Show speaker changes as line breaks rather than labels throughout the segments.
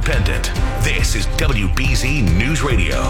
independent. This is WBZ News Radio.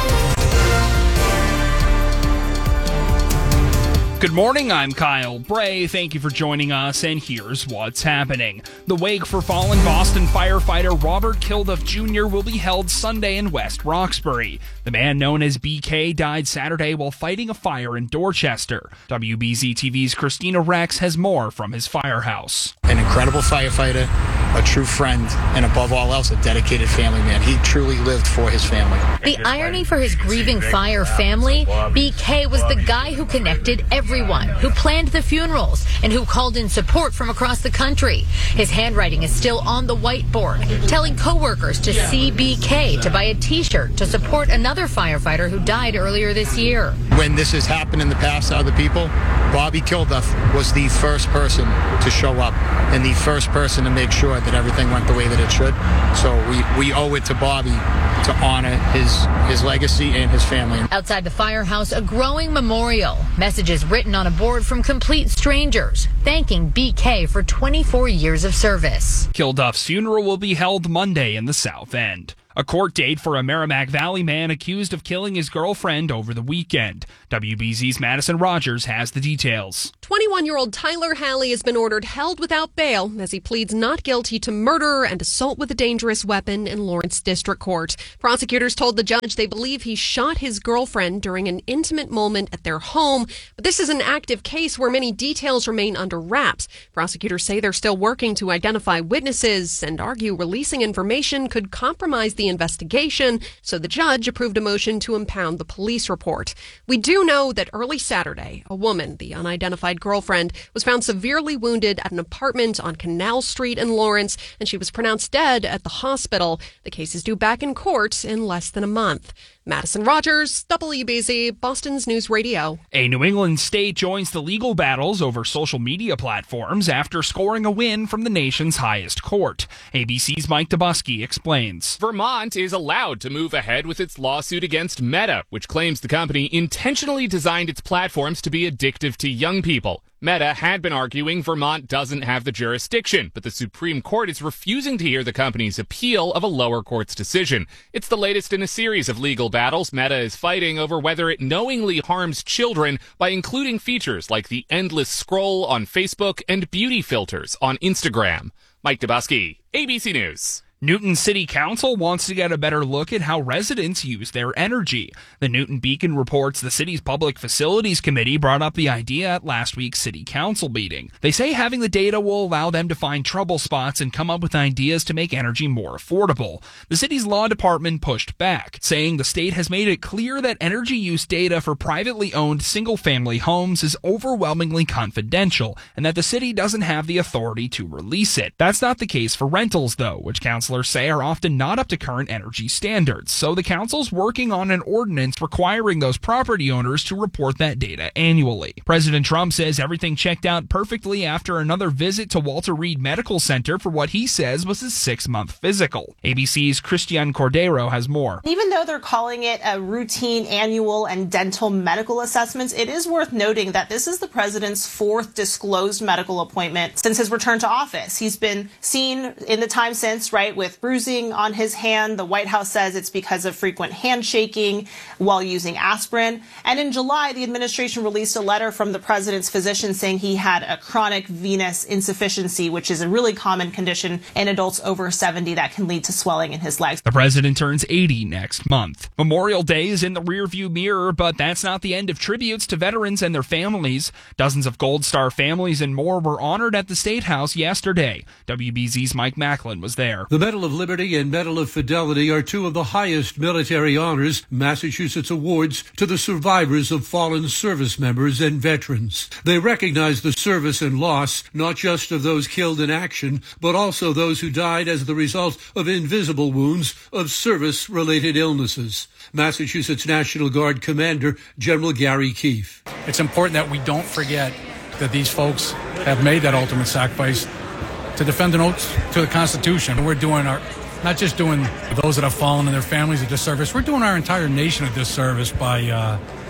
Good morning, I'm Kyle Bray. Thank you for joining us, and here's what's happening. The wake for fallen Boston firefighter Robert Kilduff Jr. will be held Sunday in West Roxbury. The man known as BK died Saturday while fighting a fire in Dorchester. WBZ TV's Christina Rex has more from his firehouse.
An incredible firefighter, a true friend, and above all else, a dedicated family man. He truly lived for his family.
The irony for his grieving fire family, BK was the guy who connected everyone, who planned the funerals, and who called in support from across the country. His handwriting is still on the whiteboard, telling coworkers to see BK to buy a T-shirt to support another firefighter who died earlier this year.
When this has happened in the past to other people, Bobby Kilduff was the first person to show up and the first person to make sure that everything went the way that it should. So we owe it to Bobby to honor his legacy and his family.
Outside the firehouse, a growing memorial. Messages written on a board from complete strangers, thanking BK for 24 years of service.
Kilduff's funeral will be held Monday in the South End. A court date for a Merrimack Valley man accused of killing his girlfriend over the weekend. WBZ's Madison Rogers has the details.
21-year-old Tyler Halley has been ordered held without bail as he pleads not guilty to murder and assault with a dangerous weapon in Lawrence District Court. Prosecutors told the judge they believe he shot his girlfriend during an intimate moment at their home, but this is an active case where many details remain under wraps. Prosecutors say they're still working to identify witnesses and argue releasing information could compromise the investigation, so the judge approved a motion to impound the police report. We do know that early Saturday, a woman, the unidentified girlfriend, was found severely wounded at an apartment on Canal Street in Lawrence, and she was pronounced dead at the hospital. The case is due back in court in less than a month. Madison Rogers, WBZ, Boston's News Radio.
A New England state joins the legal battles over social media platforms after scoring a win from the nation's highest court. ABC's Mike Dubusky explains.
Vermont is allowed to move ahead with its lawsuit against Meta, which claims the company intentionally designed its platforms to be addictive to young people. Meta had been arguing Vermont doesn't have the jurisdiction, but the Supreme Court is refusing to hear the company's appeal of a lower court's decision. It's the latest in a series of legal battles Meta is fighting over whether it knowingly harms children by including features like the endless scroll on Facebook and beauty filters on Instagram. Mike Dubusky, ABC News.
Newton City Council wants to get a better look at how residents use their energy. The Newton Beacon reports the city's Public Facilities Committee brought up the idea at last week's City Council meeting. They say having the data will allow them to find trouble spots and come up with ideas to make energy more affordable. The city's law department pushed back, saying the state has made it clear that energy use data for privately owned single-family homes is overwhelmingly confidential and that the city doesn't have the authority to release it. That's not the case for rentals, though, which councilors say are often not up to current energy standards. So the council's working on an ordinance requiring those property owners to report that data annually. President Trump says everything checked out perfectly after another visit to Walter Reed Medical Center for what he says was his 6-month physical. ABC's Christian Cordero has more.
Even though they're calling it a routine annual and dental medical assessments, it is worth noting that this is the president's 4th disclosed medical appointment since his return to office. He's been seen in the time since, right, with bruising on his hand. The White House says it's because of frequent handshaking while using aspirin. And in July, the administration released a letter from the president's physician saying he had a chronic venous insufficiency, which is a really common condition in adults over 70 that can lead to swelling in his legs.
The president turns 80 next month. Memorial Day is in the rearview mirror, but that's not the end of tributes to veterans and their families. Dozens of Gold Star families and more were honored at the State House yesterday. WBZ's Mike Macklin was there.
The Medal of Liberty and Medal of Fidelity are two of the highest military honors Massachusetts awards to the survivors of fallen service members and veterans. They recognize the service and loss, not just of those killed in action, but also those who died as the result of invisible wounds of service-related illnesses. Massachusetts National Guard Commander General Gary Keefe.
It's important that we don't forget that these folks have made that ultimate sacrifice to defend an oath to the Constitution. We're doing not just doing those that have fallen and their families a disservice, we're doing our entire nation a disservice by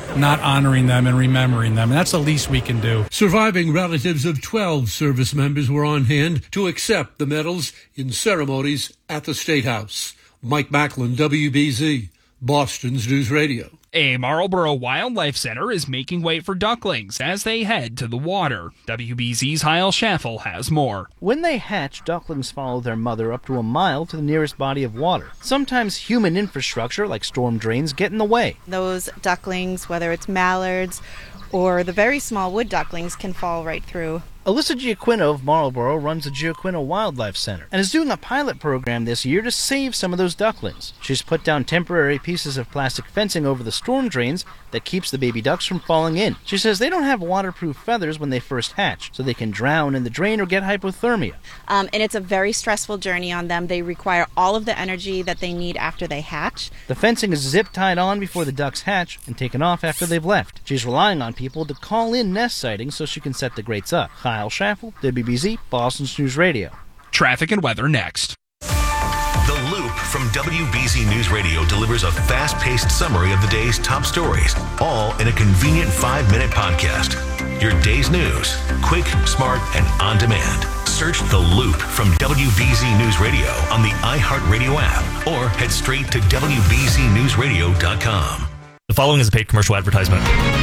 not honoring them and remembering them. And that's the least we can do.
Surviving relatives of 12 service members were on hand to accept the medals in ceremonies at the State House. Mike Macklin, WBZ, Boston's News Radio.
A Marlboro Wildlife Center is making way for ducklings as they head to the water. WBZ's Heil Schaffel has more.
When they hatch, ducklings follow their mother up to a mile to the nearest body of water. Sometimes human infrastructure, like storm drains, get in the way.
Those ducklings, whether it's mallards or the very small wood ducklings, can fall right through.
Alyssa Giaquino of Marlboro runs the Giaquino Wildlife Center and is doing a pilot program this year to save some of those ducklings. She's put down temporary pieces of plastic fencing over the storm drains that keeps the baby ducks from falling in. She says they don't have waterproof feathers when they first hatch, so they can drown in the drain or get hypothermia.
And it's a very stressful journey on them. They require all of the energy that they need after they hatch.
The fencing is zip-tied on before the ducks hatch and taken off after they've left. She's relying on people to call in nest sightings so she can set the grates up. Heil Schaffel, WBZ, Boston's News Radio.
Traffic and weather next.
The Loop from WBZ News Radio delivers a fast-paced summary of the day's top stories, all in a convenient 5-minute podcast. Your day's news, quick, smart, and on demand. Search The Loop from WBZ News Radio on the iHeartRadio app or head straight to WBZNewsRadio.com.
The following is a paid commercial advertisement.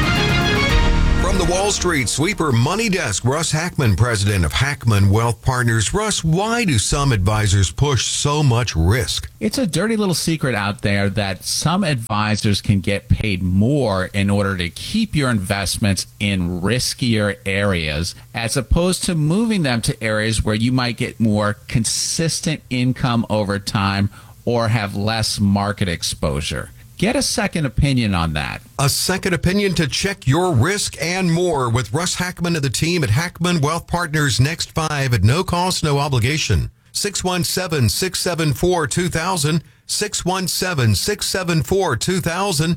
From the Wall Street Sweeper Money Desk, Russ Hackman, president of Hackman Wealth Partners. Russ, why do some advisors push so much risk?
It's a dirty little secret out there that some advisors can get paid more in order to keep your investments in riskier areas, as opposed to moving them to areas where you might get more consistent income over time or have less market exposure. Get a second opinion on that.
A second opinion to check your risk and more with Russ Hackman and the team at Hackman Wealth Partners. Next 5 at no cost, no obligation. 617-674-2000. 617-674-2000.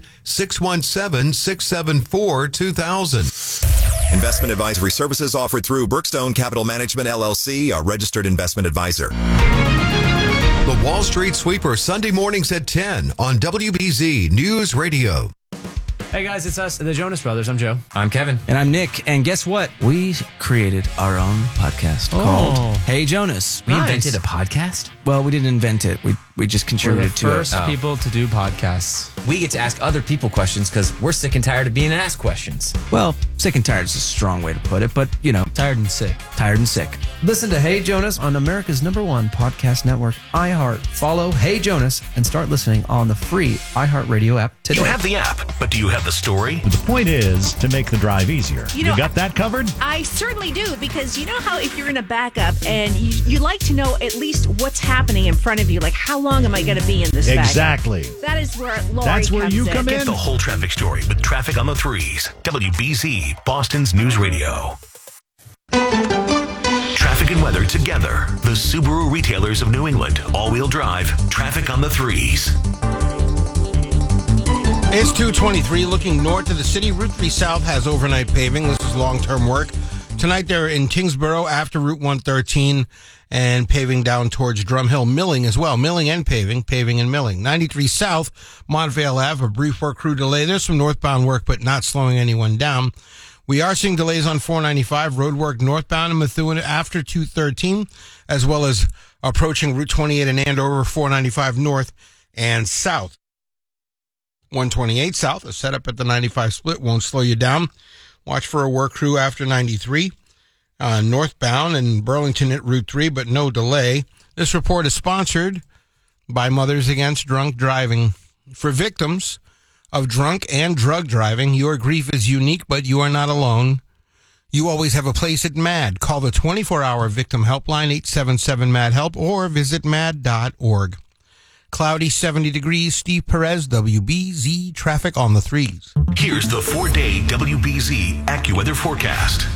617-674-2000.
Investment advisory services offered through Brookstone Capital Management, LLC, a registered investment advisor.
The Wall Street Sweeper, Sunday mornings at 10 on WBZ News Radio.
Hey guys, it's us, the Jonas Brothers. I'm Joe.
I'm Kevin.
And I'm Nick. And guess what? We created our own podcast called Hey Jonas.
We invented a podcast?
Well, we didn't invent it. We just contributed to it.
We're the first people to do podcasts. We get to ask other people questions because we're sick and tired of being asked questions.
Well, sick and tired is a strong way to put it, but, you know.
Tired and sick.
Tired and sick.
Listen to Hey Jonas on America's #1 podcast network, iHeart. Follow Hey Jonas and start listening on the free iHeartRadio app today.
You have the app, but do you have the story?
The point is to make the drive easier.
You know,
got that covered?
I certainly do, because you know how if you're in a backup and you like to know at least what's happening in front of you, like how long am I going to be in this
Exactly.
backup? That is where Lori
That's where you come in.
Get the whole traffic story with Traffic on the Threes. WBZ, Boston's News Radio. Traffic and weather together. The Subaru retailers of New England. All-wheel drive. Traffic on the Threes.
It's 223 looking north of the city. Route 3 South has overnight paving. This is long-term work. Tonight they're in Kingsborough after Route 113 and paving down towards Drumhill. Milling as well. Milling and paving and milling. 93 South, Montvale Ave, a brief work crew delay. There's some northbound work, but not slowing anyone down. We are seeing delays on 495, road work northbound in Methuen after 213, as well as approaching Route 28 in Andover, 495 north and south. 128 south, a setup at the 95 split, won't slow you down. Watch for a work crew after 93, northbound in Burlington at Route 3, but no delay. This report is sponsored by Mothers Against Drunk Driving. For victims of drunk and drug driving, your grief is unique, but you are not alone. You always have a place at MAD. Call the 24-hour victim helpline, 877-MAD-HELP, or visit mad.org. Cloudy, 70 degrees. Steve Perez, WBZ Traffic on the Threes.
Here's the 4-day WBZ AccuWeather forecast.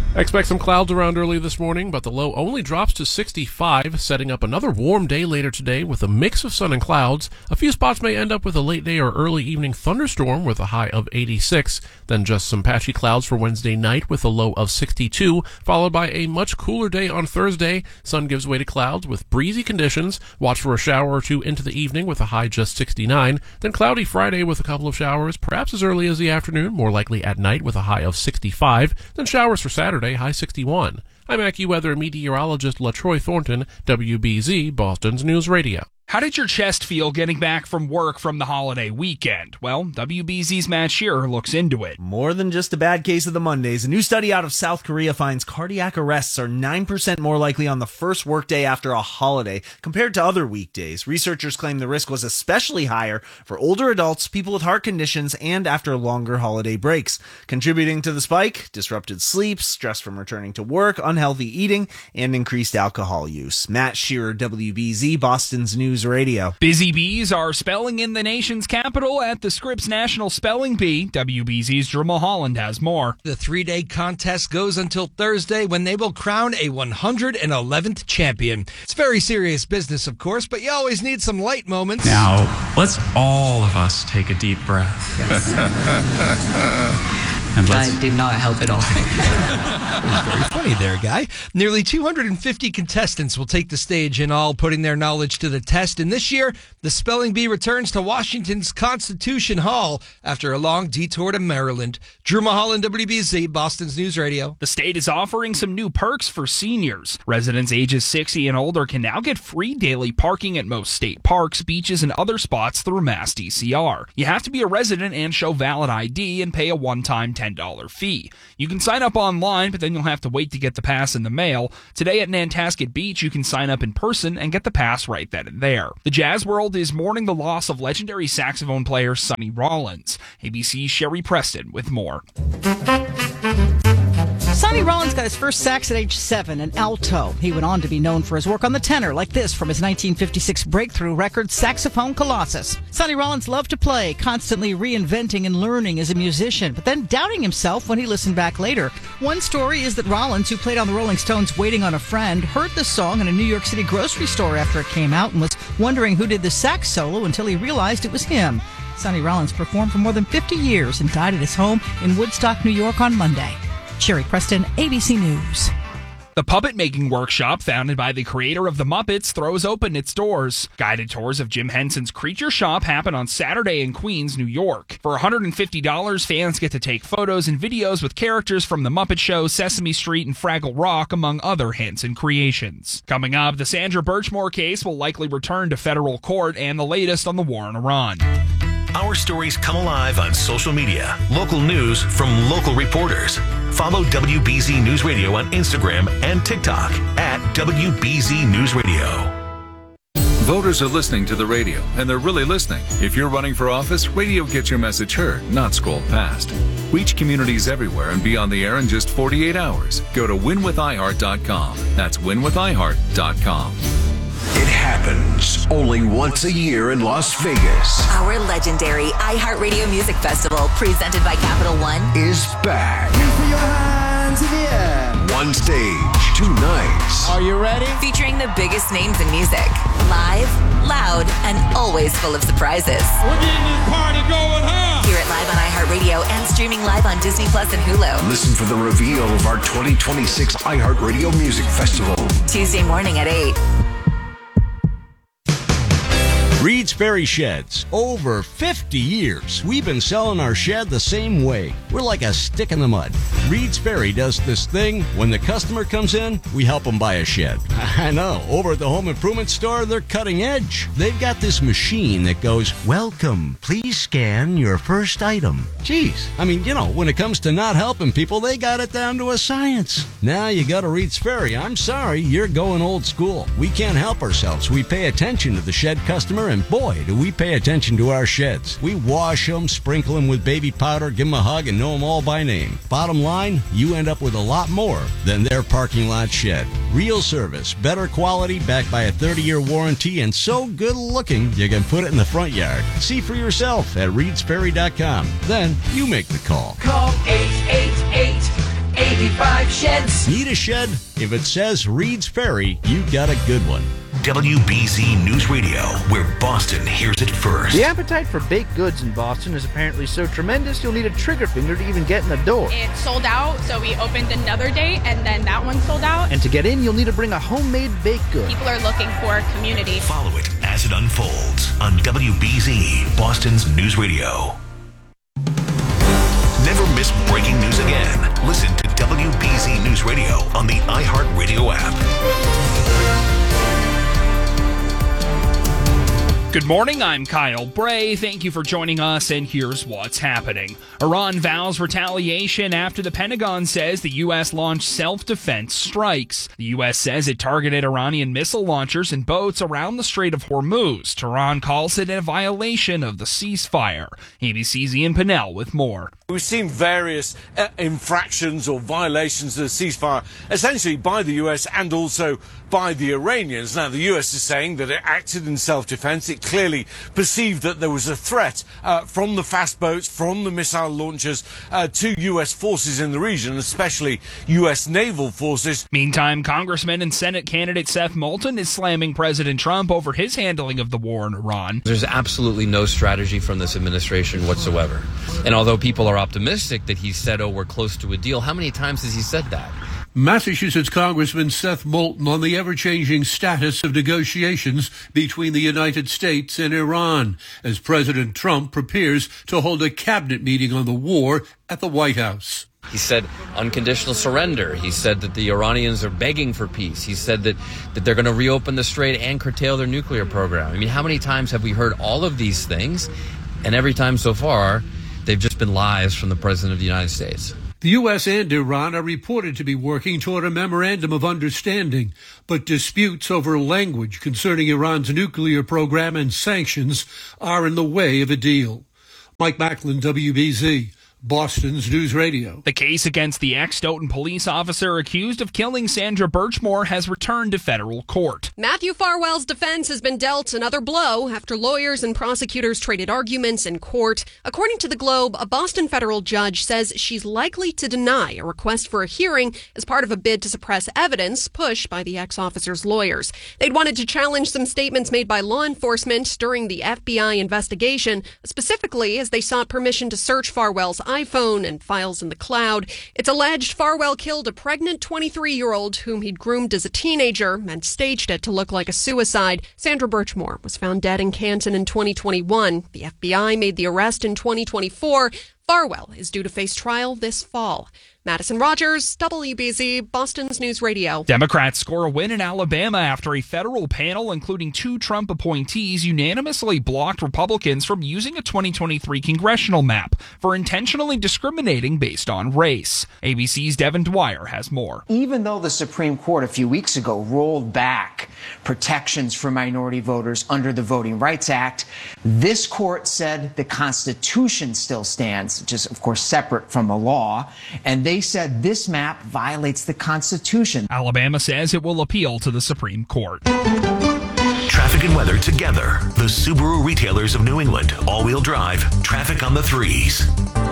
Expect some clouds around early this morning, but the low only drops to 65, setting up another warm day later today with a mix of sun and clouds. A few spots may end up with a late day or early evening thunderstorm with a high of 86, then just some patchy clouds for Wednesday night with a low of 62, followed by a much cooler day on Thursday. Sun gives way to clouds with breezy conditions. Watch for a shower or two into the evening with a high just 69, then cloudy Friday with a couple of showers, perhaps as early as the afternoon, more likely at night with a high of 65, then showers for Saturday, high 61. I'm AccuWeather meteorologist LaTroy Thornton, WBZ, Boston's News Radio.
How did your chest feel getting back from work from the holiday weekend? Well, WBZ's Matt Shearer looks into it.
More than just a bad case of the Mondays, a new study out of South Korea finds cardiac arrests are 9% more likely on the first workday after a holiday compared to other weekdays. Researchers claim the risk was especially higher for older adults, people with heart conditions, and after longer holiday breaks. Contributing to the spike, disrupted sleep, stress from returning to work, unhealthy eating, and increased alcohol use. Matt Shearer, WBZ, Boston's News Radio.
Busy bees are spelling in the nation's capital at the Scripps National Spelling Bee. WBZ's Drew Mulholland has more.
The 3-day contest goes until Thursday when they will crown a 111th champion. It's very serious business, of course, but you always need some light moments.
Now, let's all of us take a deep breath.
Yes.
And
I did not help at all. Very funny there, Guy. Nearly 250 contestants will take the stage in all, putting their knowledge to the test. And this year, the Spelling Bee returns to Washington's Constitution Hall after a long detour to Maryland. Drew Mulholland, WBZ, Boston's News Radio.
The state is offering some new perks for seniors. Residents ages 60 and older can now get free daily parking at most state parks, beaches, and other spots through Mass DCR. You have to be a resident and show valid ID and pay a one-time $10 fee. You can sign up online, but then you'll have to wait to get the pass in the mail. Today at Nantasket Beach, you can sign up in person and get the pass right then and there. The jazz world is mourning the loss of legendary saxophone player Sonny Rollins. ABC's Sherry Preston with more.
Sonny Rollins got his first sax at age 7, an alto. He went on to be known for his work on the tenor, like this from his 1956 breakthrough record, Saxophone Colossus. Sonny Rollins loved to play, constantly reinventing and learning as a musician, but then doubting himself when he listened back later. One story is that Rollins, who played on the Rolling Stones' Waiting on a Friend, heard the song in a New York City grocery store after it came out and was wondering who did the sax solo until he realized it was him. Sonny Rollins performed for more than 50 years and died at his home in Woodstock, New York on Monday. Sherry Preston, ABC News.
The puppet making workshop founded by the creator of The Muppets throws open its doors. Guided tours of Jim Henson's Creature Shop happen on Saturday in Queens, New York. For $150, fans get to take photos and videos with characters from The Muppet Show, Sesame Street, and Fraggle Rock, among other Henson creations. Coming up, the Sandra Birchmore case will likely return to federal court, and the latest on the war in Iran.
Our stories come alive on social media. Local news from local reporters. Follow WBZ News Radio on Instagram and TikTok at WBZ News Radio.
Voters are listening to the radio, and they're really listening. If you're running for office, radio gets your message heard, not scrolled past. Reach communities everywhere and be on the air in just 48 hours. Go to winwithiheart.com. That's winwithiheart.com.
It happens only once a year in Las Vegas.
Our legendary iHeartRadio Music Festival, presented by Capital One,
is back.
Your hands in the air.
One stage, 2 nights.
Are you ready? Featuring the biggest names in music. Live, loud, and always full of surprises.
We're getting this party going, huh?
Hear it live on iHeartRadio and streaming live on Disney Plus and Hulu.
Listen for the reveal of our 2026 iHeartRadio Music Festival.
Tuesday morning at 8.
Reed's Ferry Sheds. Over 50 years, we've been selling our shed the same way. We're like a stick in the mud. Reed's Ferry does this thing. When the customer comes in, we help them buy a shed. I know, over at the home improvement store, they're cutting edge. They've got this machine that goes, "Welcome, please scan your first item." Geez, I mean, you know, when it comes to not helping people, they got it down to a science. Now you go to Reed's Ferry. I'm sorry, you're going old school. We can't help ourselves. We pay attention to the shed customer, and boy, do we pay attention to our sheds. We wash them, sprinkle them with baby powder, give them a hug, and know them all by name. Bottom line, you end up with a lot more than their parking lot shed. Real service, better quality, backed by a 30-year warranty, and so good looking you can put it in the front yard. See for yourself at reedsferry.com. Then you make the call.
Call 888
55 sheds.
Need a shed? If it says Reed's Ferry, you got a good one.
WBZ News Radio, where Boston hears it first.
The appetite for baked goods in Boston is apparently so tremendous you'll need a trigger finger to even get in the door.
It sold out, so we opened another day, and then that one sold out.
And to get in, you'll need to bring a homemade baked good.
People are looking for community.
Follow it as it unfolds on WBZ, Boston's News Radio. Never miss breaking news again. Listen to WBZ News Radio on the iHeartRadio app.
Good morning, I'm Kyle Bray. Thank you for joining us, and here's what's happening. Iran vows retaliation after the Pentagon says the U.S. launched self-defense strikes. The U.S. says it targeted Iranian missile launchers and boats around the Strait of Hormuz. Tehran calls it a violation of the ceasefire. ABC's Ian Pinnell with more.
We've seen various infractions or violations of the ceasefire, essentially by the US and also by the Iranians. Now, the US is saying that it acted in self-defense. It clearly perceived that there was a threat from the fast boats, from the missile launchers to US forces in the region, especially US naval forces.
Meantime, Congressman and Senate candidate Seth Moulton is slamming President Trump over his handling of the war in Iran.
There's absolutely no strategy from this administration whatsoever. And although people are optimistic that he said, we're close to a deal, how many times has he said that?
Massachusetts Congressman Seth Moulton on the ever-changing status of negotiations between the United States and Iran as President Trump prepares to hold a cabinet meeting on the war at the White House.
He said unconditional surrender. He said that the Iranians are begging for peace. He said that they're going to reopen the strait and curtail their nuclear program. I mean, how many times have we heard all of these things? And every time so far, they've just been lies from the President of the United States.
The U.S. and Iran are reported to be working toward a memorandum of understanding, but disputes over language concerning Iran's nuclear program and sanctions are in the way of a deal. Mike Macklin, WBZ. Boston's News Radio.
The case against the ex-Stoughton police officer accused of killing Sandra Birchmore has returned to federal court.
Matthew Farwell's defense has been dealt another blow after lawyers and prosecutors traded arguments in court. According to the Globe, a Boston federal judge says she's likely to deny a request for a hearing as part of a bid to suppress evidence pushed by the ex-officer's lawyers. They'd wanted to challenge some statements made by law enforcement during the FBI investigation, specifically as they sought permission to search Farwell's iPhone and files in the cloud. It's alleged Farwell killed a pregnant 23-year-old whom he'd groomed as a teenager and staged it to look like a suicide. Sandra Birchmore was found dead in Canton in 2021. The FBI made the arrest in 2024. Farwell is due to face trial this fall. Madison Rogers, WBZ, Boston's News Radio.
Democrats score a win in Alabama after a federal panel, including 2 Trump appointees, unanimously blocked Republicans from using a 2023 congressional map for intentionally discriminating based on race. ABC's Devin Dwyer has more.
Even though the Supreme Court a few weeks ago rolled back protections for minority voters under the Voting Rights Act, this court said the Constitution still stands, which is, of course, separate from the law, and they said this map violates the Constitution.
Alabama says it will appeal to the Supreme Court.
Traffic and weather together. The Subaru retailers of New England. All-wheel drive. Traffic on the 3s.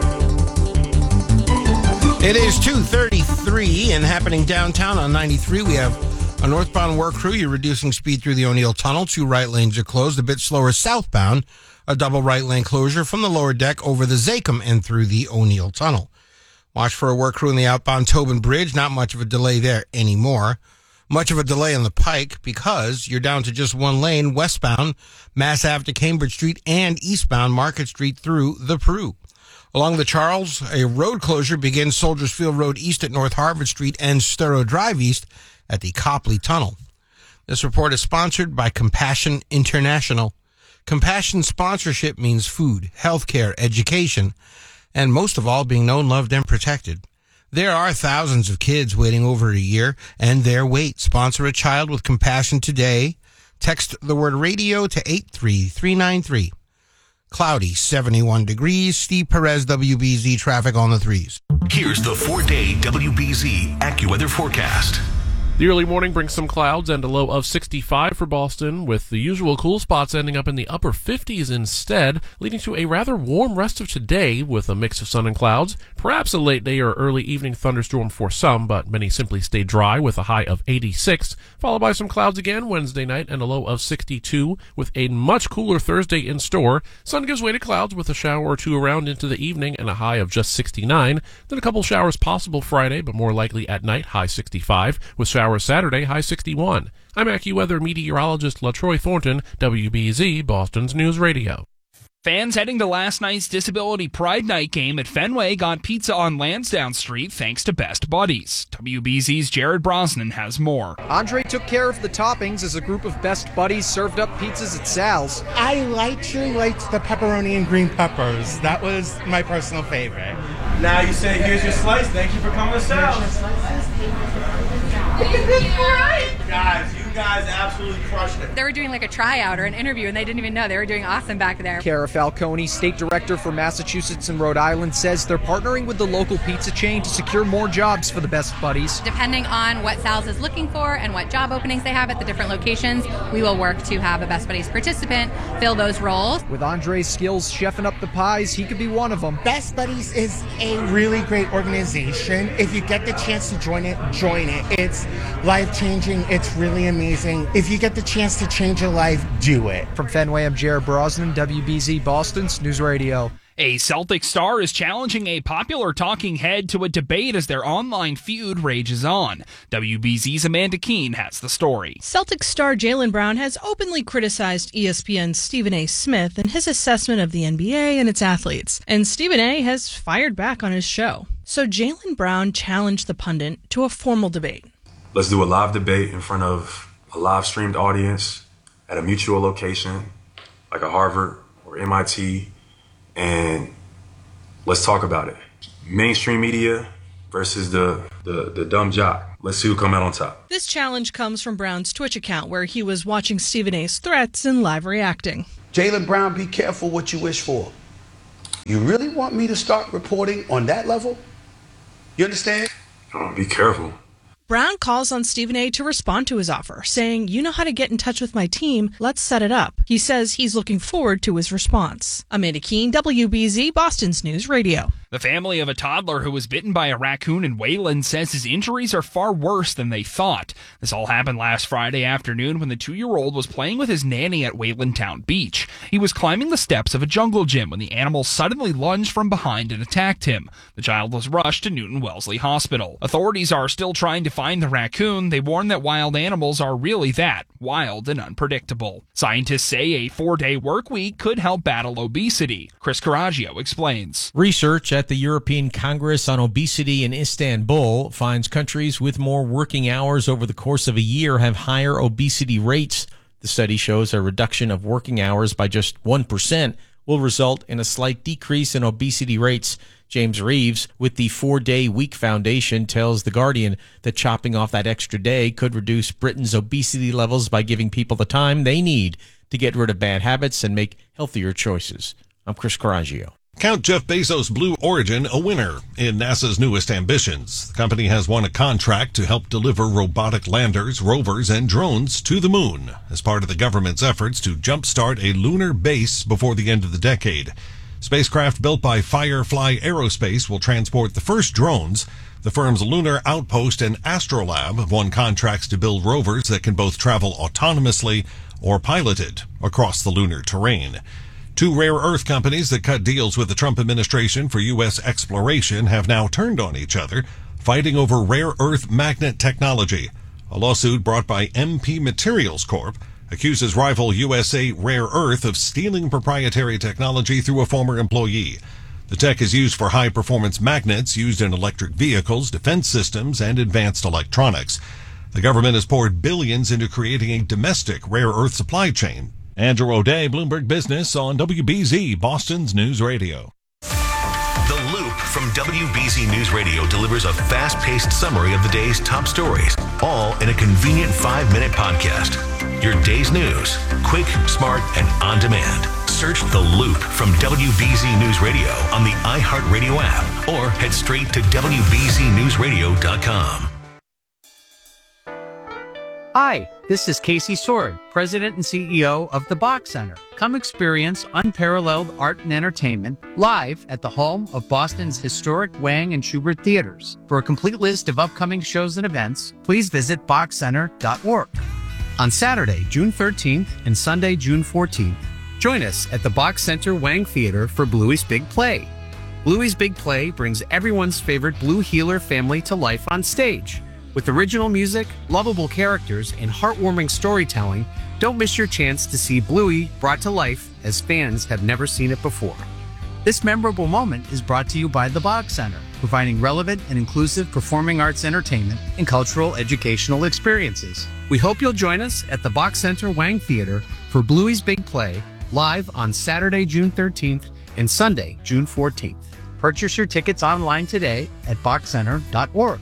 It is 2:33 and happening downtown on 93. We have a northbound work crew. You're reducing speed through the O'Neill Tunnel. 2 right lanes are closed. A bit slower southbound. A double right lane closure from the lower deck over the Zachem and through the O'Neill Tunnel. Watch for a work crew in the outbound Tobin Bridge. Not much of a delay there anymore. Much of a delay on the Pike because you're down to just 1 lane westbound Mass Ave to Cambridge Street and eastbound Market Street through the Peru. Along the Charles, a road closure begins Soldiers Field Road east at North Harvard Street and Storrow Drive east at the Copley Tunnel. This report is sponsored by Compassion International. Compassion sponsorship means food, healthcare, education, and most of all, being known, loved, and protected. There are thousands of kids waiting over a year, and their wait. Sponsor a child with compassion today. Text the word radio to 83393. Cloudy, 71 degrees. Steve Perez, WBZ, traffic on the 3s.
Here's the 4-day WBZ AccuWeather forecast.
The early morning brings some clouds and a low of 65 for Boston, with the usual cool spots ending up in the upper 50s instead, leading to a rather warm rest of today with a mix of sun and clouds. Perhaps a late day or early evening thunderstorm for some, but many simply stay dry with a high of 86, followed by some clouds again Wednesday night and a low of 62, with a much cooler Thursday in store. Sun gives way to clouds with a shower or two around into the evening and a high of just 69. Then a couple showers possible Friday, but more likely at night, high 65, with showers Saturday, high 61. I'm AccuWeather meteorologist LaTroy Thornton, WBZ, Boston's News Radio.
Fans heading to last night's Disability Pride Night game at Fenway got pizza on Lansdowne Street thanks to Best Buddies. WBZ's Jared Brosnan has more.
Andre took care of the toppings as a group of Best Buddies served up pizzas at Sal's.
I actually liked the pepperoni and green peppers. That was my personal favorite.
Now you say, here's your slice. Thank you for coming to Sal's. You guys absolutely crushed it.
They were doing like a tryout or an interview, and they didn't even know. They were doing awesome back there.
Cara Falcone, state director for Massachusetts and Rhode Island, says they're partnering with the local pizza chain to secure more jobs for the Best Buddies.
Depending on what Sal's is looking for and what job openings they have at the different locations, we will work to have a Best Buddies participant fill those roles.
With Andre's skills chefing up the pies, he could be one of them.
Best Buddies is a really great organization. If you get the chance to join it, join it. It's life-changing. It's really amazing. If you get the chance to change your life, do it.
From Fenway, I'm Jared Brosnan, WBZ Boston's News Radio.
A Celtic star is challenging a popular talking head to a debate as their online feud rages on. WBZ's Amanda Keene has the story.
Celtic star Jaylen Brown has openly criticized ESPN's Stephen A. Smith and his assessment of the NBA and its athletes. And Stephen A. has fired back on his show. So Jaylen Brown challenged the pundit to a formal debate.
Let's do a live debate in front of a live streamed audience at a mutual location like a Harvard or MIT, and let's talk about it. Mainstream media versus the dumb jock. Let's see who come out on top.
This challenge comes from Brown's Twitch account, where he was watching Stephen A.'s threats and live reacting.
Jaylen Brown, be careful what you wish for. You really want me to start reporting on that level? You understand?
Oh, be careful.
Brown calls on Stephen A. to respond to his offer, saying, "You know how to get in touch with my team. Let's set it up." He says he's looking forward to his response. Amanda Keene, WBZ, Boston's News Radio.
The family of a toddler who was bitten by a raccoon in Wayland says his injuries are far worse than they thought. This all happened last Friday afternoon when the 2-year-old was playing with his nanny at Wayland Town Beach. He was climbing the steps of a jungle gym when the animal suddenly lunged from behind and attacked him. The child was rushed to Newton Wellesley Hospital. Authorities are still trying to find the raccoon. They warn that wild animals are really that, wild and unpredictable. Scientists say a 4-day work week could help battle obesity. Chris Caraggio explains.
Research at the European Congress on Obesity in Istanbul finds countries with more working hours over the course of a year have higher obesity rates. The study shows a reduction of working hours by just 1% will result in a slight decrease in obesity rates. James Reeves with the 4-Day Week Foundation tells The Guardian that chopping off that extra day could reduce Britain's obesity levels by giving people the time they need to get rid of bad habits and make healthier choices. I'm Chris Caraggio.
Count Jeff Bezos' Blue Origin a winner in NASA's newest ambitions. The company has won a contract to help deliver robotic landers, rovers, and drones to the moon as part of the government's efforts to jumpstart a lunar base before the end of the decade. Spacecraft built by Firefly Aerospace will transport the first drones. The firm's Lunar Outpost and Astrolab have won contracts to build rovers that can both travel autonomously or piloted across the lunar terrain. 2 rare earth companies that cut deals with the Trump administration for U.S. exploration have now turned on each other, fighting over rare earth magnet technology. A lawsuit brought by MP Materials Corp. accuses rival USA Rare Earth of stealing proprietary technology through a former employee. The tech is used for high-performance magnets used in electric vehicles, defense systems, and advanced electronics. The government has poured billions into creating a domestic rare earth supply chain. Andrew O'Day, Bloomberg Business on WBZ, Boston's News Radio.
The Loop from WBZ News Radio delivers a fast-paced summary of the day's top stories, all in a convenient 5-minute podcast. Your day's news, quick, smart, and on demand. Search The Loop from WBZ News Radio on the iHeartRadio app or head straight to WBZNewsRadio.com.
Hi, this is Casey Sword, President and CEO of the Bach Center. Come experience unparalleled art and entertainment live at the home of Boston's historic Wang and Schubert theaters. For a complete list of upcoming shows and events, please visit bachcenter.org. On Saturday, June 13th and Sunday, June 14th, join us at the Bach Center Wang Theater for Bluey's Big Play. Bluey's Big Play brings everyone's favorite Blue Heeler family to life on stage. With original music, lovable characters, and heartwarming storytelling, don't miss your chance to see Bluey brought to life as fans have never seen it before. This memorable moment is brought to you by the Bach Center, providing relevant and inclusive performing arts entertainment and cultural educational experiences. We hope you'll join us at the Bach Center Wang Theater for Bluey's Big Play, live on Saturday, June 13th and Sunday, June 14th. Purchase your tickets online today at bachcenter.org.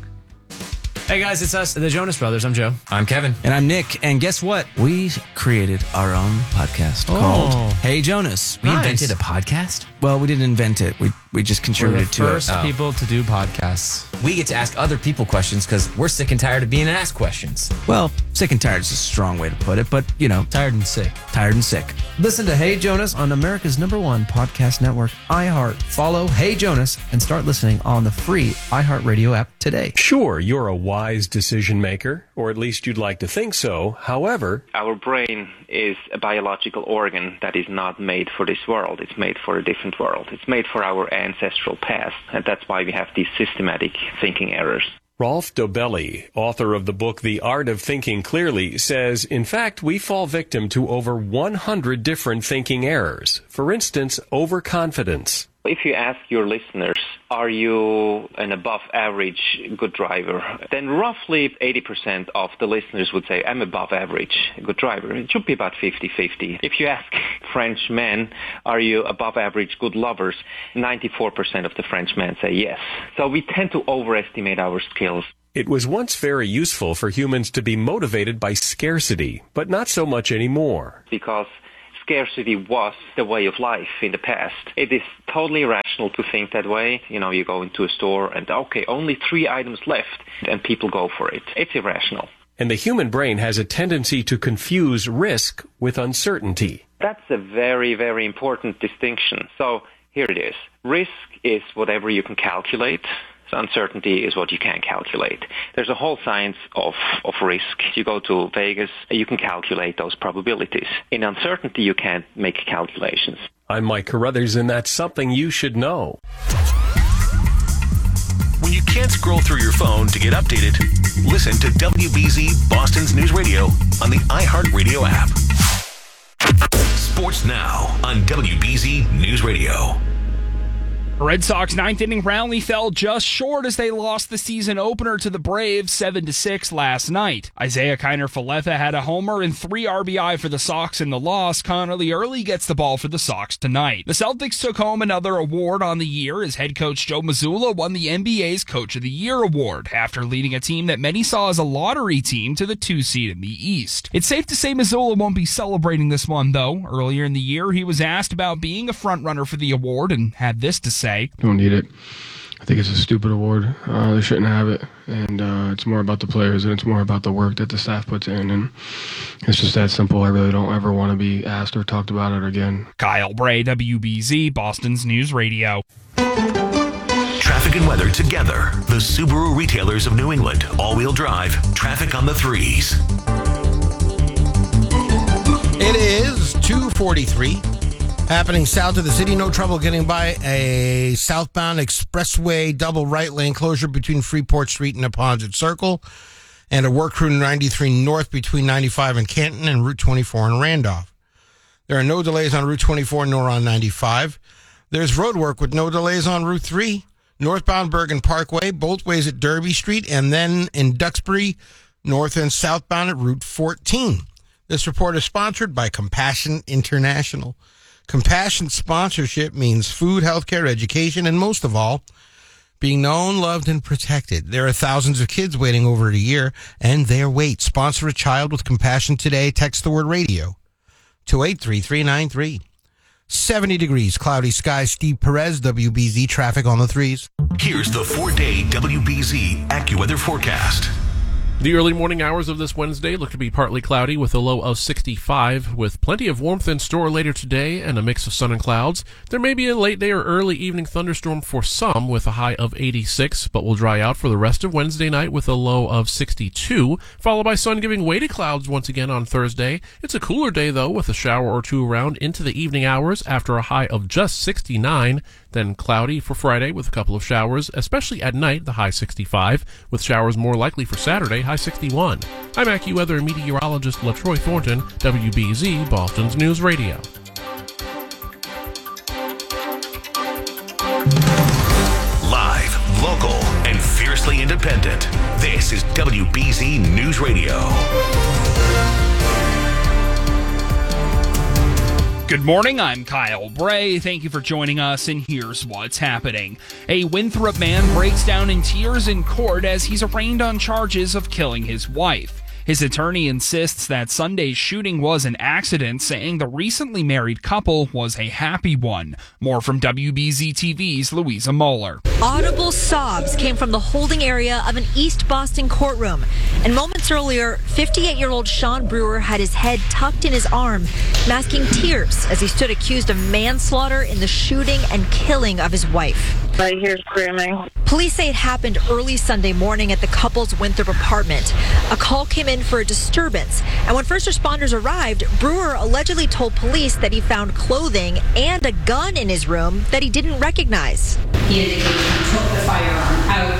Hey guys, it's us, the Jonas Brothers. I'm Joe.
I'm Kevin. And I'm Nick. And guess what? We created our own podcast called Hey Jonas. We invented a podcast? Well, we didn't invent it. We just contributed to it.
We're the first people to do podcasts.
We get to ask other people questions because we're sick and tired of being asked questions. Well, sick and tired is a strong way to put it, but, you know.
Tired and sick.
Tired and sick.
Listen to Hey Jonas on America's #1 podcast network, iHeart. Follow Hey Jonas and start listening on the free iHeartRadio app today.
Sure, you're a wise decision maker, or at least you'd like to think so. However,
our brain is a biological organ that is not made for this world. It's made for a different world. It's made for our ancestral past, and that's why we have these systematic thinking errors.
Rolf Dobelli, author of the book The Art of Thinking Clearly, says, in fact, we fall victim to over 100 different thinking errors. For instance, overconfidence.
If you ask your listeners, are you an above average good driver? Then roughly 80% of the listeners would say, I'm above average good driver. It should be about 50-50. If you ask French men, are you above average good lovers? 94% of the French men say yes. So we tend to overestimate our skills.
It was once very useful for humans to be motivated by scarcity, but not so much anymore.
Because scarcity was the way of life in the past. It is totally irrational to think that way. You know, you go into a store and, okay, only 3 items left, and people go for it. It's irrational.
And the human brain has a tendency to confuse risk with uncertainty.
That's a very, very important distinction. So here it is. Risk is whatever you can calculate. So uncertainty is what you can't calculate. There's a whole science of risk. You go to Vegas, you can calculate those probabilities. In uncertainty, you can't make calculations.
I'm Mike Carruthers, and that's something you should know.
When you can't scroll through your phone to get updated, listen to WBZ Boston's News Radio on the iHeartRadio app. Sports Now on WBZ News Radio.
Red Sox 9th inning rally fell just short as they lost the season opener to the Braves 7-6 last night. Isaiah Kiner-Falefa had a homer and 3 RBI for the Sox in the loss. Connolly Early gets the ball for the Sox tonight. The Celtics took home another award on the year as head coach Joe Mazzulla won the NBA's Coach of the Year award after leading a team that many saw as a lottery team to the 2 seed in the East. It's safe to say Mazzulla won't be celebrating this one, though. Earlier in the year, he was asked about being a frontrunner for the award and had this to say.
Don't need it. I think it's a stupid award. They shouldn't have it. And it's more about the players, and it's more about the work that the staff puts in. And it's just that simple. I really don't ever want to be asked or talked about it again.
Kyle Bray, WBZ, Boston's News Radio.
Traffic and weather together. The Subaru retailers of New England. All-wheel drive. Traffic on the 3s.
It is 2:43. Happening south of the city, no trouble getting by a southbound expressway double right lane closure between Freeport Street and Neponset Circle, and a work crew 93 north between 95 and Canton and Route 24 in Randolph. There are no delays on Route 24 nor on 95. There's road work with no delays on Route 3, northbound Bergen Parkway, both ways at Derby Street, and then in Duxbury, north and southbound at Route 14. This report is sponsored by Compassion International. Compassion sponsorship means food, healthcare, education, and most of all, being known, loved, and protected. There are thousands of kids waiting over a year, and their wait. Sponsor a child with compassion today. Text the word radio to 83393. 70 degrees, cloudy skies. Steve Perez, WBZ, traffic on the 3s.
Here's the 4-day WBZ AccuWeather forecast.
The early morning hours of this Wednesday look to be partly cloudy with a low of 65, with plenty of warmth in store later today and a mix of sun and clouds. There may be a late day or early evening thunderstorm for some with a high of 86, but will dry out for the rest of Wednesday night with a low of 62, followed by sun giving way to clouds once again on Thursday. It's a cooler day, though, with a shower or two around into the evening hours after a high of just 69. Then cloudy for Friday with a couple of showers, especially at night, the high 65, with showers more likely for Saturday, high 61. I'm AccuWeather meteorologist LaTroy Thornton, WBZ, Boston's News Radio.
Live, local, and fiercely independent. This is WBZ News Radio.
Good morning, I'm Kyle Bray. Thank you for joining us, and here's what's happening. A Winthrop man breaks down in tears in court as he's arraigned on charges of killing his wife. His attorney insists that Sunday's shooting was an accident, saying the recently married couple was a happy one. More from WBZ TV's Louisa Moeller.
Audible sobs came from the holding area of an East Boston courtroom. And moments earlier, 58-year-old Sean Brewer had his head tucked in his arm, masking tears as he stood accused of manslaughter in the shooting and killing of his wife.
I hear screaming.
Police say it happened early Sunday morning at the couple's Winthrop apartment. A call came in for a disturbance, and when first responders arrived, Brewer allegedly told police that he found clothing and a gun in his room that he didn't recognize.
He indicated he took the firearm out.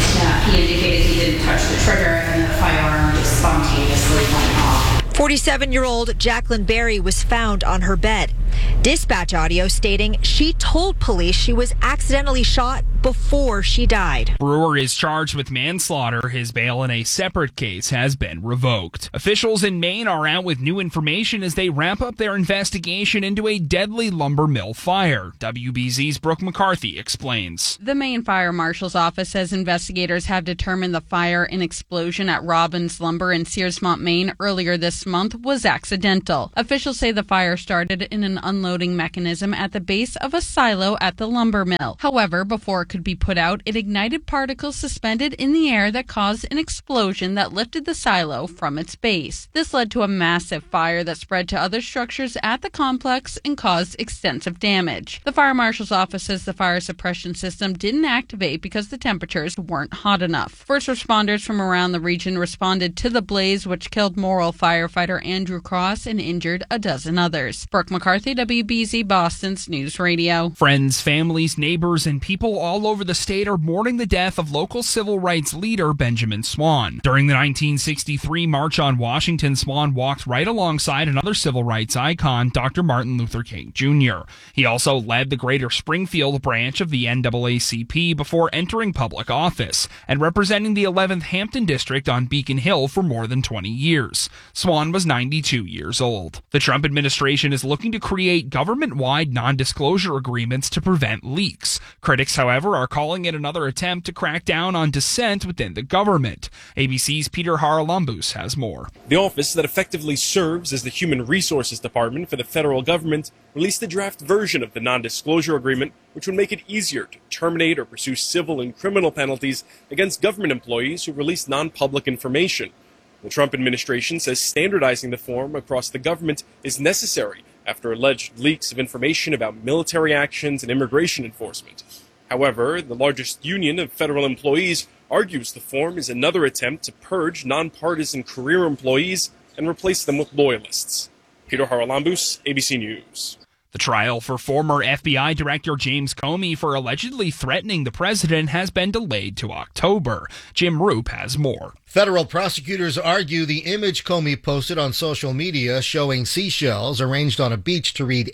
He indicated he didn't touch the trigger, and the firearm just spontaneously went off.
47-year-old Jacqueline Berry was found on her bed. Dispatch audio stating she told police she was accidentally shot before she died.
Brewer is charged with manslaughter. His bail in a separate case has been revoked. Officials in Maine are out with new information as they wrap up their investigation into a deadly lumber mill fire. WBZ's Brooke McCarthy explains.
The Maine Fire Marshal's office says investigators have determined the fire and explosion at Robbins Lumber in Searsmont, Maine earlier this month was accidental. Officials say the fire started in an unloading mechanism at the base of a silo at the lumber mill. However, before it could be put out, it ignited particles suspended in the air that caused an explosion that lifted the silo from its base. This led to a massive fire that spread to other structures at the complex and caused extensive damage. The fire marshal's office says the fire suppression system didn't activate because the temperatures weren't hot enough. First responders from around the region responded to the blaze, which killed Morrill firefighter Andrew Cross and injured a dozen others. Brooke McCarthy, WBZ, Boston's News Radio.
Friends, families, neighbors, and people all over the state are mourning the death of local civil rights leader Benjamin Swan. During the 1963 March on Washington, Swan walked right alongside another civil rights icon, Dr. Martin Luther King Jr. He also led the Greater Springfield branch of the NAACP before entering public office and representing the 11th Hampton District on Beacon Hill for more than 20 years. Swan was 92 years old. The Trump administration is looking to create government-wide non-disclosure agreements to prevent leaks. Critics, however, are calling it another attempt to crack down on dissent within the government. ABC's Peter Haralambous has more.
The office that effectively serves as the Human Resources Department for the federal government released a draft version of the non-disclosure agreement, which would make it easier to terminate or pursue civil and criminal penalties against government employees who release non-public information. The Trump administration says standardizing the form across the government is necessary after alleged leaks of information about military actions and immigration enforcement. However, the largest union of federal employees argues the form is another attempt to purge nonpartisan career employees and replace them with loyalists. Peter Haralambous, ABC News.
The trial for former FBI Director James Comey for allegedly threatening the president has been delayed to October. Jim Roop has more.
Federal prosecutors argue the image Comey posted on social media showing seashells arranged on a beach to read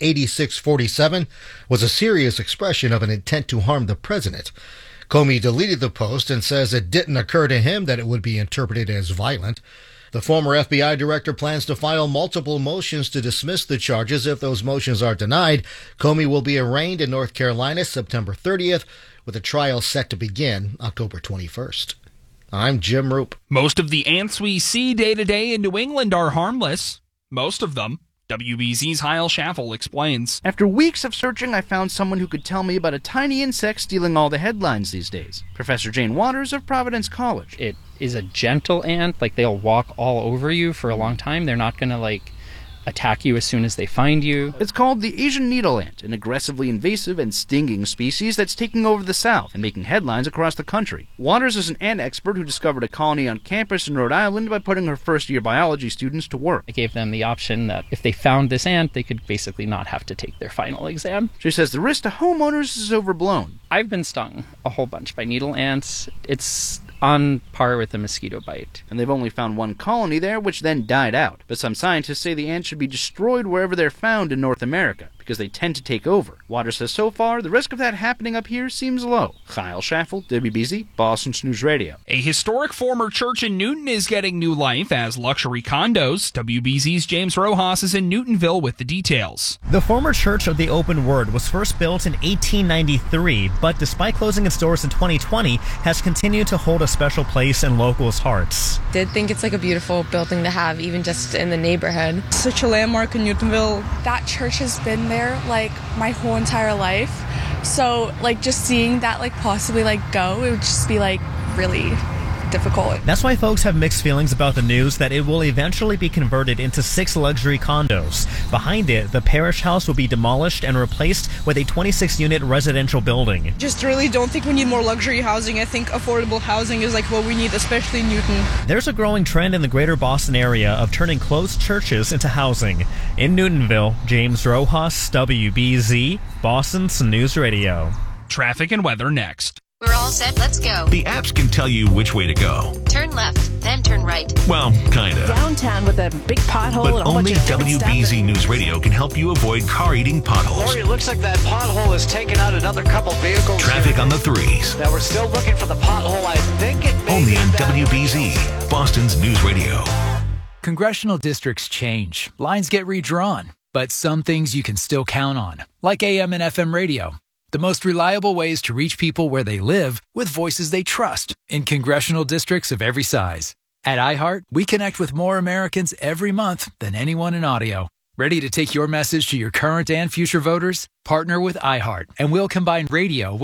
8647 was a serious expression of an intent to harm the president. Comey deleted the post and says it didn't occur to him that it would be interpreted as violent. The former FBI director plans to file multiple motions to dismiss the charges. If those motions are denied, Comey will be arraigned in North Carolina September 30th, with a trial set to begin October 21st. I'm Jim Roop.
Most of the ants we see day to day in New England are harmless. Most of them. WBZ's Heil Schaffel explains.
After weeks of searching, I found someone who could tell me about a tiny insect stealing all the headlines these days. Professor Jane Waters of Providence College.
It is a gentle ant. They'll walk all over you for a long time. They're not going to, attack you as soon as they find you.
It's called the Asian needle ant, an aggressively invasive and stinging species that's taking over the South and making headlines across the country. Waters is an ant expert who discovered a colony on campus in Rhode Island by putting her first-year biology students to work.
I gave them the option that if they found this ant, they could basically not have to take their final exam.
She says the risk to homeowners is overblown.
I've been stung a whole bunch by needle ants. It's on par with a mosquito bite.
And they've only found one colony there, which then died out. But some scientists say the ants should be destroyed wherever they're found in North America, because they tend to take over. Waters says so far, the risk of that happening up here seems low. Kyle Schaffel, WBZ, Boston's News Radio.
A historic former church in Newton is getting new life as luxury condos. WBZ's James Rojas is in Newtonville with the details.
The former Church of the Open Word was first built in 1893, but despite closing its doors in 2020, has continued to hold a special place in locals' hearts.
Did think it's a beautiful building to have, even just in the neighborhood.
Such a landmark in Newtonville.
That church has been there my whole entire life, so just seeing that possibly go, it would just be really difficult.
That's why folks have mixed feelings about the news that it will eventually be converted into 6 luxury condos. Behind it, the parish house will be demolished and replaced with a 26-unit residential building.
Just really don't think we need more luxury housing. I think affordable housing is what we need, especially in Newton.
There's a growing trend in the greater Boston area of turning closed churches into housing. In Newtonville, James Rojas, WBZ, Boston's News Radio.
Traffic and weather next.
We're all set, let's go.
The apps can tell you which way to go.
Turn left, then turn right.
Well, kinda.
Downtown with a big pothole
But
and a whole
only
bunch of
WBZ News Radio can help you avoid car-eating potholes.
Lori, it looks like that pothole has taken out another couple vehicles.
Traffic on the 3s.
Now we're still looking for the pothole. I think it may
Only
be
on
that
WBZ, Boston's News Radio.
Congressional districts change. Lines get redrawn. But some things you can still count on, like AM and FM radio. The most reliable ways to reach people where they live with voices they trust in congressional districts of every size. At iHeart, we connect with more Americans every month than anyone in audio. Ready to take your message to your current and future voters? Partner with iHeart, and we'll combine radio